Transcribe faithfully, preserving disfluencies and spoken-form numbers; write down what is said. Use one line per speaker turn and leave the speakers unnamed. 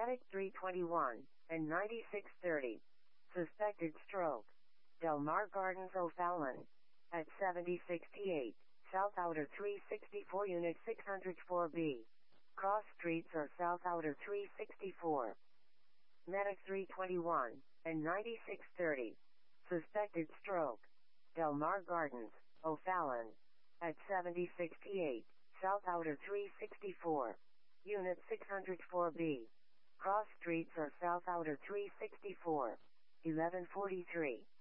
Medic three twenty-one and ninety-six thirty. Suspected stroke. Del Mar Gardens O'Fallon. At seventy sixty-eight, South Outer three sixty-four Unit six oh four B. Cross streets or South Outer three sixty-four. Medic three twenty-one and ninety-six thirty. Suspected stroke. Del Mar Gardens, O'Fallon. At seventy sixty-eight, South Outer three sixty-four. Unit six oh four B. Cross streets or South Outer three sixty-four. eleven forty-three.